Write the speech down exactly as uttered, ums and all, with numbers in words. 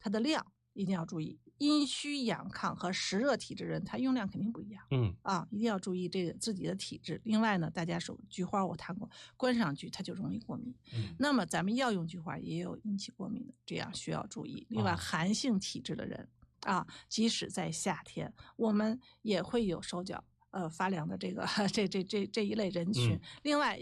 它的量一定要注意，阴虚阳亢和湿热体质人，它用量肯定不一样。 嗯啊，一定要注意这个自己的体质。另外呢，大家手菊花我谈过，观上去它就容易过敏。 嗯， 那么咱们药用菊花也有引起过敏的，这样需要注意。另外， 啊寒性体质的人啊，即使在夏天，我们也会有手脚呃发凉的这个这这这这一类人群。 嗯另外